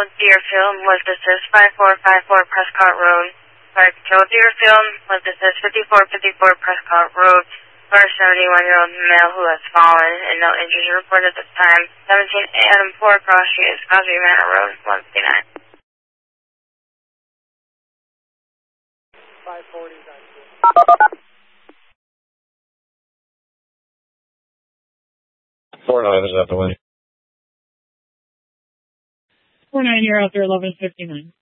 Deerfield was deceased 5454 Prescott Road. Fire Control Deerfield was deceased 5454 Prescott Road. For a 71-year-old male who has fallen and no injuries are reported at this time. 17 Adam 4 Cross Street, Cosby Manor Road, 159. 540. 49 is out the way. 49, you're out there, 1159.